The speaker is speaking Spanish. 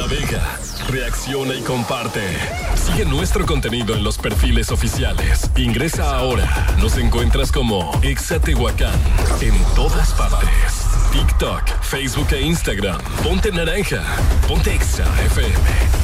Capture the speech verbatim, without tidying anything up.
navega, reacciona y comparte. Sigue nuestro contenido en los perfiles oficiales. Ingresa ahora. Nos encuentras como Exa Tehuacán en todas partes. TikTok, Facebook e Instagram. Ponte naranja. Ponte Exa F M.